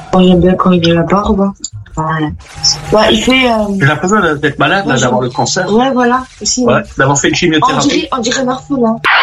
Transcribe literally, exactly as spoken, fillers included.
Quand j'aime bien quand il est la barbe. Ouais. Ouais, il fait... Euh... J'ai l'impression d'être malade, ouais, là, d'avoir le cancer. Ouais, voilà. Aussi, ouais. Ouais. D'avoir fait une On chimiothérapie. dirait, on dirait Marfou, là.